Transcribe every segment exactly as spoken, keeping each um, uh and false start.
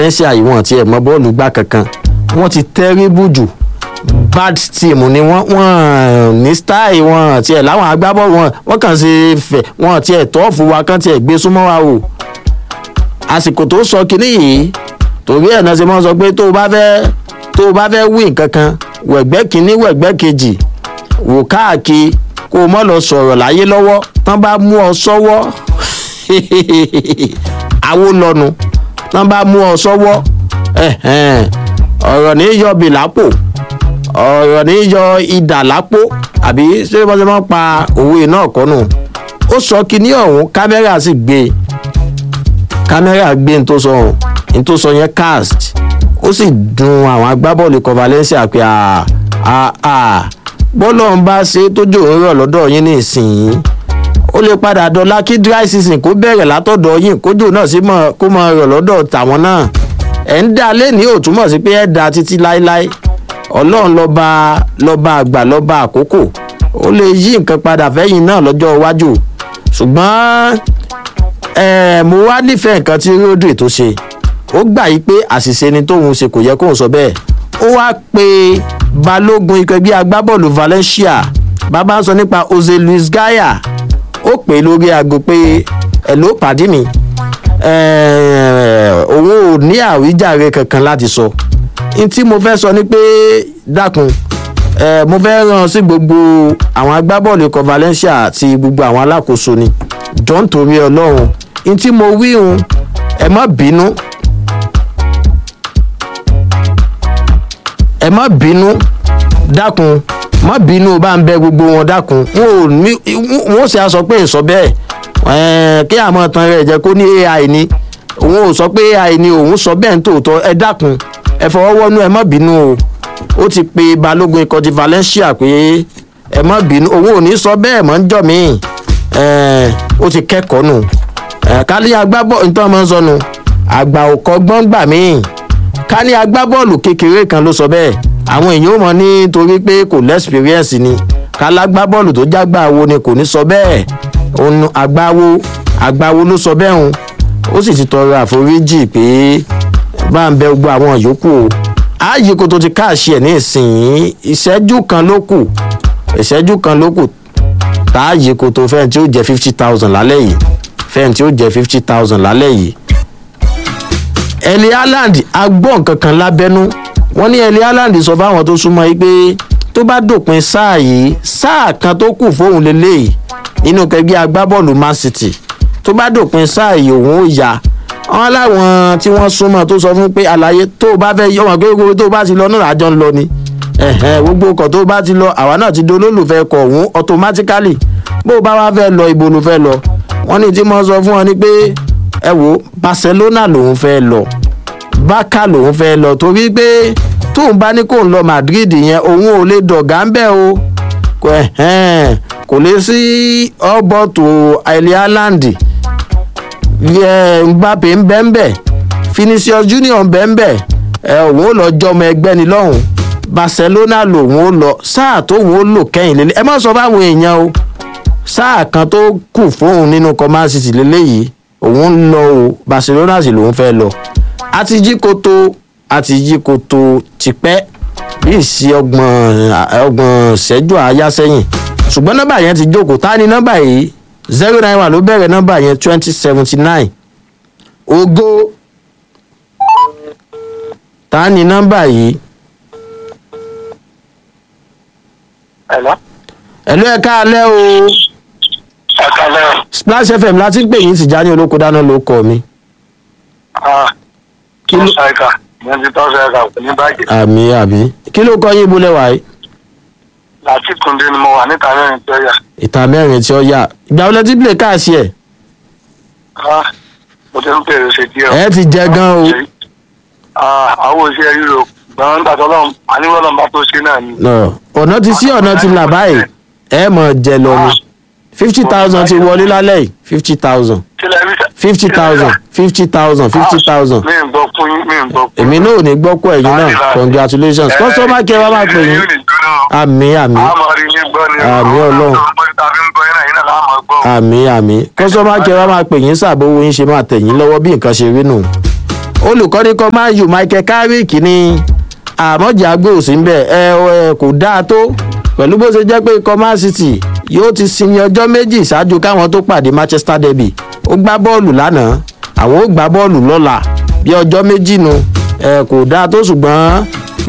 Valencia yìí wọ́n ti ẹ̀ mọ bọ́ọ̀lù gbá kankan wọ́n ti terrible jù bad team ni wọ́n wọ́n ní style wọn tiẹ̀ láwọn agbábọ́ọ̀lù wọn wọ́n kàn ṣe fẹ̀ wọ́n tiẹ̀ tọ́ọ̀fù wa kàn tiẹ̀ gbé súnmọ́ wa o àsìkò tó sọ kinní yìí torí ẹ̀ náà ṣe mọ́ sọ pé tó o bá fẹ́ tó o bá fẹ́ win kankan wẹ̀gbẹ́ kínní wẹ̀gbẹ́ kejì wò káàkiri kó o mọ́ lọ sọ̀rọ̀ láyé lọ́wọ́ tán bá mú ọ sọ́wọ́ àwo lọ́nu tán bá mú ọ sọ́wọ́ ọ̀rọ̀ ní yọ bì lápò ọ̀rọ̀ ní yọ idà lápò àbí ṣé wọ́n ṣe máa ń pa òwe náà kọ́nù ó sọ kinní ọ̀hún kámẹ́rà sì gbé kámẹ́rà gbé ní tó sọ ọ̀hún ní tó sọ yẹn cast ó sì dùn àwọn agbábọ́ọ̀lù ikọ̀ Valencia pé bọ́ọ̀lù ń bá ṣe tójò ń rọ̀ lọ́dọ̀ yín ní ìsìn ó lè padà dọ́là kí dry season kó bẹ̀rẹ̀ látọ̀dọ̀ yín kójò náà sí mọ́ kó mọ́ rọ̀ lọ́dọ̀ tàwọn náà ẹ̀ ń dá lẹ́ni ò túmọ̀ sí pé ẹ̀ dá títí láéláé ọlọ́run lọ́ba lọ́ba àgbà lọ́ba àkókò ó lè yí nǹkan padà fẹ́yìn náà lọ́jọ́ iwájú ṣùgbọ́n ẹ̀ mo wá nífẹ̀ẹ́ nǹkan tí Rodri tó ṣe ó gbà yí pé àṣìṣe ni tóun ṣe kò yẹ kóun sọ bẹ́ẹ̀ ó wá pe balógun ikọ̀ ẹgbẹ́ agbábọ́ọ̀lù Valencia bàbá ń sọ nípa Jose Luis Gaya ó pè lórí aago pé hello pàdí mi òun ò ní àwíjàre kankan láti sọ n tí mo fẹ́ sọ ni pé dákun mo fẹ́ rán sí gbogbo àwọn agbábọ́ọ̀lù ikọ̀ Valencia àti gbogbo àwọn alákòóso ni jọ̀ọ́ nítorí Ọlọ́run n tí mo wí hun ẹ má bínú ẹ má bínú dákun má bínú bá ń bẹ gbogbo wọn dákun wọn ò sì á sọ pé ìsọ bẹ́ẹ̀ kí àmọ́ tan rẹ̀ jẹ́ kó ní A I ni òun ò sọ pé A I ni òun sọ bẹ́ẹ̀ ní tòótọ́ ẹ dákun ẹ fọwọ́ wọnú ẹ má bínú o ó ti pe balógun ikọ̀ ti Valencia pé ẹ má bínú òun ò ní sọ bẹ́ẹ̀ mọ́ ń jọ mí ó ti kẹ́kọ̀ọ́ nù kálí agbábọ́ọ̀lù nítorí ọmọ ń sọnù àgbà ò kọ́gbọ́n gbà míì ká ní agbábọ́ọ̀lù kékeré kan ló sọ bẹ́ẹ̀ àwọn èèyàn ò mọ̀ nítorí pé kò lẹ́sìpírẹ́ǹsì ni kálágbábọ́ọ̀lù tó jágbá wo ni kò ní sọ bẹ́ẹ̀ òun àgbáwo àgbáwo ló sọ bẹ́ẹ̀ òun ó sì ti tọrọ àforíjì pé bá ń bẹ gbogbo àwọn yòókù o ààyè kó tó ti káàṣì ẹ̀ ní ìsìn ìṣẹ́jú kan ló kù ìṣẹ́jú kan ló kù táàyè kó tó fẹ́ẹ̀ tí ó jẹ́ fifty thousand lálẹ́ yìí fẹ́ẹ̀ tí ó jẹ́ fifty thousand lálẹ́ yìí Erling Haaland agbọ́ nǹkan kan lábẹ́nú wọ́n ní Erling Haaland sọ fáwọn tó súnmọ́ yìí pé tó bá dòpin sáà yìí sáà kan tó kù fóun lélẹ́yìí nínú kẹgbẹ́ agbábọ́ọ̀lù Man City tó bá dòpin sáà yìí òun ó yá wọn láwọn tí wọ́n súnmọ́ tó sọ fún pé àlàyé tó o bá fẹ́ yọ wọn pé gbogbo tó o bá ti lọ náà àjọ ń lọ ni gbogbo ọkọ̀ tó o bá ti lọ àwa náà ti di olólùfẹ́ ọkọ̀ ọ̀hún automatically bó o bá wá fẹ́ lọ ibo ló fẹ́ lọ wọ́n ní tí mo sọ fún wọn ni pé ẹ wo Barcelona lòun fẹ́ lọ Barca lòun fẹ́ lọ torí pé tóun bá ní kóun lọ Madrid yẹn òun ò lè dọ̀gá ń bẹ̀ o kò lè sí ọ́bọ̀tò Erling Haaland Mbappe ń bẹ́ ń bẹ̀ Vinicius Junior ń bẹ́ ń bẹ̀ òun ò lọ jọmọ ẹgbẹ́ ni lọ́hùn Barcelona lòun ò lọ sáà tóun ó lò kẹ́yìn lélẹ̀ ẹ má sọ fáwọn èèyàn o sáà kan tó kù fóun nínú Man City lélẹ́yìí òun ń lọ o Barcelona sì lòun fẹ́ lọ àti jí koto àti jí koto tipẹ́ bí ìsí ọgbọ̀n ọgbọ̀n ṣẹ́jú àáyá sẹ́yìn ṣùgbọ́n nọ́mbà yẹn ti jókòó tá ní nọ́mbà yìí zero nine one ló bẹ̀rẹ̀ nọ́mbà yẹn twenty seventy nine ògo tá ní nọ́mbà yìí. Hello. Hello ẹ káalẹ́ o. Ẹ káalẹ́ o. Splash F M láti ń pè yín Tìjání Olóko dáná ló kọ mi. Ah. Kí ló ṣe ká? Mo ti tọ́ ṣe ká kò ní báyìí. Àmì àbí. Kí ló kọ yín ibo lẹ́wà yìí? Láti Túndé ni mo wà níta mẹ́rin tí ó yà. Ìta mẹ́rin tí ó yà. Ìgbà wo lẹ ti play káàsì ẹ̀? Ah. Mo ti ń pèrè ṣe díẹ̀. Ẹ ti jẹ gan o. Ah. Àwọn òṣèré ríro. Gbọ́n ń tàtọ́ lọ́n àníwọ̀n bá tó ṣe náà ni. Ọ̀nà ti sí ọ̀nà ti là báyìí. Ẹ mọ̀ jẹ lọ ni. Fifty thousand ti wọlé lálẹ́ yìí. Fifty thousand. Fifty thousand. Fifty thousand. Fifty thousand. Mi ń gbọ́ fún yín. Mi ń gbọ́ fún yín. Èmi náà ò ní gbọ́ kọ́ ẹ̀yin náà. Congratulations. Customer care wa máa pè yín. Àmì àmì. Àmì Ọlọ́run. Àmì àmì. Customer care wa máa pè yín sábò owó yín ṣe máa tẹ̀ yín lọ́wọ́ bí nǹkan ṣe rí nù. olùkọ́ni kan máa yù Michael Carrick ní àmọ́jà gbòòsì ń bẹ̀ ẹ kò dáa tó pẹ̀lú bó ṣe jẹ́ pé ikọ̀ Man City yóò ti sinmi ọjọ́ méjì ṣáájú káwọn tó pàdé Manchester Derby ó gbá bọ́ọ̀lù lánàá àwọn ó gbá bọ́ọ̀lù lọ́la bí ọjọ́ méjì nu ẹ kò dáa tó ṣùgbọ́n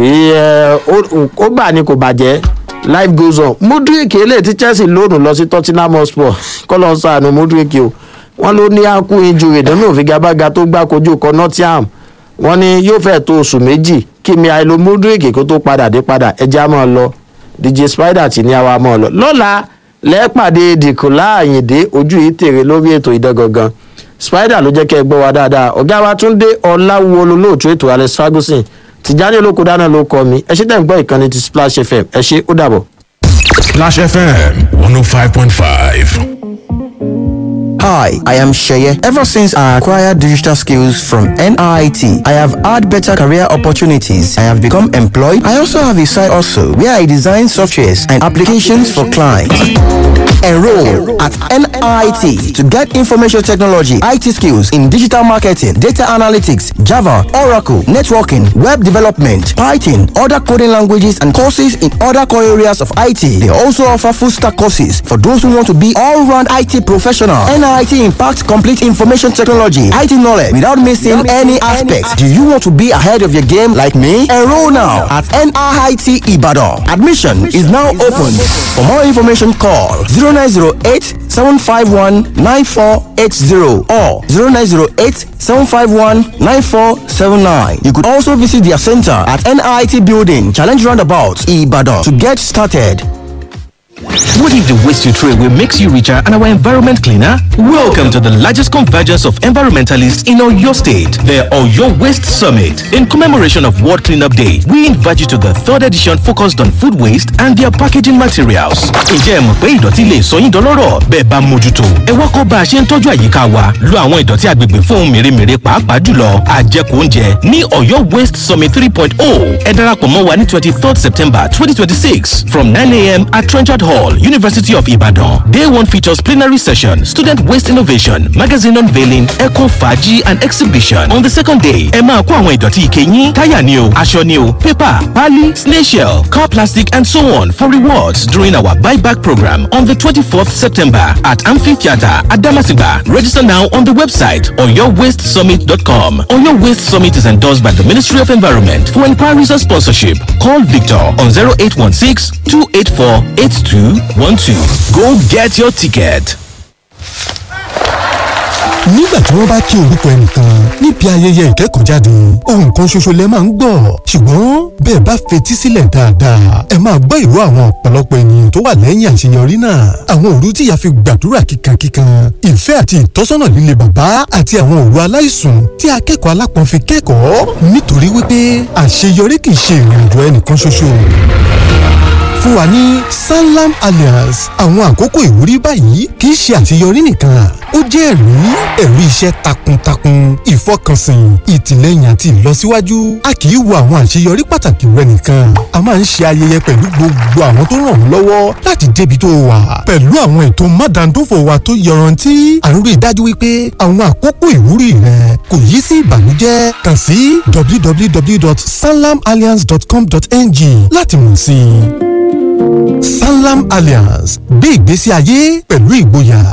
ó bà ní kò bàjẹ́ life goes on. Mudryk eléyìí tí Chelsea lónìí lọ sí Tottenham Hotspur kọ́lọ́ sànù Mudryk o wọ́n ló ní akú injury nínú òfigagbága tó gbá kojú kọ Nottingham wọ́n ní yóò fẹ́ tó oṣù méjì kí Milo Mudryk kó tó padà dé padà ẹjẹ́ á máa lọ D J Spider tí ní àwa máa lọ lọ́la lẹ́ẹ̀pàdé Dìkùnlá Àyìndé ojú yìí tèrè lórí ètò Idán Gangan Spider ló jẹ́ kẹ́ ẹ gbọ́ wa dáadáa ọ̀gá wa Túndé Ọláwúwo olóòtú ètò Alex Ferguson Tìjání Olóko dáná ló kọ mi ẹ ṣe tẹ̀ ń gbọ́ ìkànnì ti Splash F M ẹ ṣe ó dàbọ̀. Splash F M one oh five point five. Hi, I am Sheye. Ever since I acquired digital skills from N I T, I have had better career opportunities. I have become employed. I also have a side also where I design softwares and applications for clients. Enroll at N I T to get information technology, I T skills in digital marketing, data analytics, Java, Oracle, networking, web development, Python, other coding languages, and courses in other core areas of I T. They also offer full stack courses for those who want to be all-round I T professional. N I T impacts complete information technology, I T knowledge without missing any aspect. Do you want to be ahead of your game like me? Enroll now at N I T Ibadan. Admission is now open. For more information, call zero nine zero eight seven five one nine four eight zero or zero nine zero eight seven five one nine four seven nine. You could also visit their center at N I T Building, Challenge Roundabout, Ibadan to get started. What if the waste you throw away makes you richer and our environment cleaner? Welcome to the largest convergence of environmentalists in Oyo State, the Oyo Waste Summit. In commemoration of World Cleanup Day, we invite you to the third edition focused on food waste and their packaging materials. Ǹjẹ́ ẹ mọ̀ pé ìdọ̀tí lè sọ yín dọlọ́rọ̀ bẹ́ẹ̀ bá mójútó? Ẹ wá kọ́ bá a ṣe ń tọ́jú àyíká wa, lo àwọn ìdọ̀tí agbègbè fún ohun mèremère pàápàá jùlọ àjẹkù oúnjẹ ní Oyo Waste Summit three point oh. Ẹ darapọ̀ mọ́ wa ní twenty-third September twenty twenty-six from nine a m at Trenchard Hall, University of Ibadan. Day one features plenary session, student waste innovation, magazine unveiling, eco faji and exhibition. On the second day, ẹ máa kó àwọn ìdọ̀tí ike yín, táyà ni o, aṣọ ni o, paper, pali, snail shell, car plastic and so on for rewards during our buyback program on the twenty-fourth September at Amphitheatre at Damasigba. Register now on the website oyo waste summit dot com. Oyo Waste Summit is endorsed by the Ministry of Environment. For inquiries or sponsorship, call Victor on zero eight one six two eight four eight two one two. Go get your ticket. nígbà tí wọ́n bá kí orúkọ ẹnìkan níbi ayẹyẹ ìkẹ́kọ̀ọ́jáde ohun kan ṣoṣo lẹ máa ń gbọ́ ṣùgbọ́n bẹ́ẹ̀ bá fetí sílẹ̀ dáadáa ẹ máa gbọ́ ìró àwọn ọ̀pọ̀lọpọ̀ ènìyàn tó wà lẹ́yìn àṣeyọrí náà àwọn òru tí ìyá fi gbàdúrà kíkankíkan ìfẹ́ àti ìtọ́sọ́nà líle bàbá àti àwọn òru aláìsùn tí akẹ́kọ̀ọ́ alápọ̀n fi kẹ́kọ̀ọ́ nítorí wípé àṣeyọrí kì í ṣe ìrìnàjò ẹnìkan ṣoṣo. Fún wa ní Sanlam Alliance àwọn àkókò ìwúrí báyìí kì í ṣe àṣeyọrí nìkan ó jẹ́ ẹ̀rí ẹ̀rí iṣẹ́ takuntakun ìfọkànsìn ìtìlẹ́yìn àti ìlọsíwájú a kì í wo àwọn àṣeyọrí pàtàkì rẹ nìkan a máa ń ṣe ayẹyẹ pẹ̀lú gbogbo àwọn tó ràn ọ́ lọ́wọ́ láti débi tó wà pẹ̀lú àwọn ètò mádàndófò wa tó yọrantí à ń rí i dájú wípé àwọn àkókò ìwúrí rẹ kò yí sí ìbànújẹ́ kàn sí w w w dot sanlam alliance dot com dot n g láti mọ̀ sí i. Sanlam Alliance gbé ìgbésí ayé pẹ̀lú ìgboyà.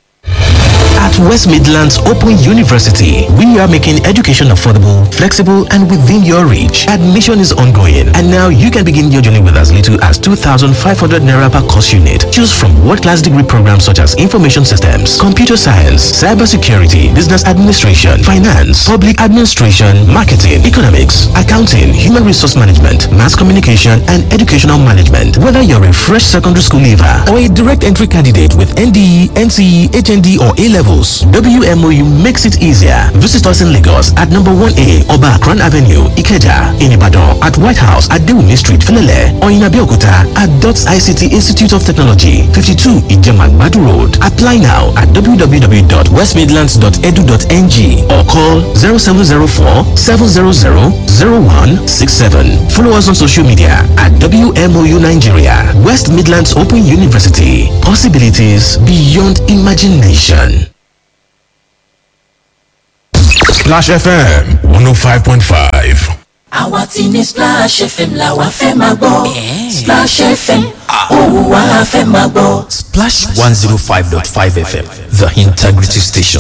At West Midlands Open University, we are making education affordable, flexible, and within your reach. Admission is ongoing, and now you can begin your journey with as little as two thousand five hundred naira per course unit. Choose from world-class degree programs such as Information Systems, Computer Science, Cybersecurity, Business Administration, Finance, Public Administration, Marketing, Economics, Accounting, Human Resource Management, Mass Communication, and Educational Management. Whether you're a fresh secondary school leaver or a direct entry candidate with N D E, N C E, H N D, or A levels, W M O U makes it easier. Visit us in Lagos at number one A Oba Akran Avenue, Ikeja, in Ibadan, at White House at Dewumi Street, Filele, or in Abeokuta at DOTS I C T Institute of Technology, fifty-two Ijemagbadu Road. Apply now at w w w dot west midlands dot e d u dot n g or call zero seven zero four seven zero zero zero one six seven. Follow us on social media at W M O U Nigeria. West Midlands Open University. Possibilities beyond imagination. Splash F M one oh five point five. àwa tí ní Splash F M la wa fẹ́ máa gbọ́ Splash F M òun wa fẹ́ máa gbọ́. Splash one oh five point five F M, the integrity station.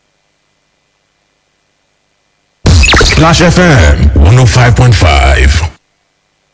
Splash F M one oh five point five.